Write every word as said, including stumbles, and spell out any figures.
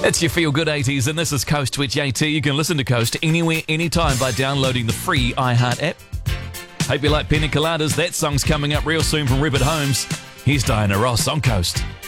It's your Feel Good eighties, and this is Coast with J T. You can listen to Coast anywhere, anytime by downloading the free iHeart app. Hope you like Pina Coladas. That song's coming up real soon from Rupert Holmes. Here's Diana Ross on Coast.